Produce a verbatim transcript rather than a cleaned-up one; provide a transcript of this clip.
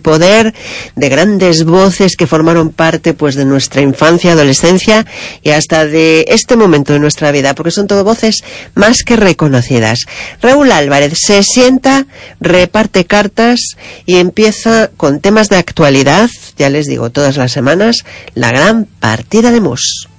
poder de grandes voces que formaron parte pues de nuestra infancia, adolescencia y hasta de este momento de nuestra vida, porque son todo voces más que reconocidas. Raúl Álvarez se sienta, reparte cartas y empieza con temas de actualidad, ya les digo, todas las semanas, la gran partida de mus.